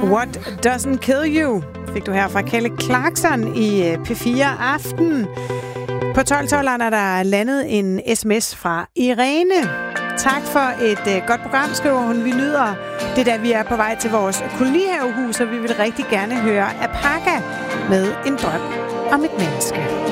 What Doesn't Kill You fik du her fra Kelly Clarkson i P4 Aften. På 12-12'eren er der landet en sms fra Irene. Tak for et godt program, skriver hun. Vi nyder det, da vi er på vej til vores kolonihavehus, og vi vil rigtig gerne høre Apaka med En drøm om et menneske.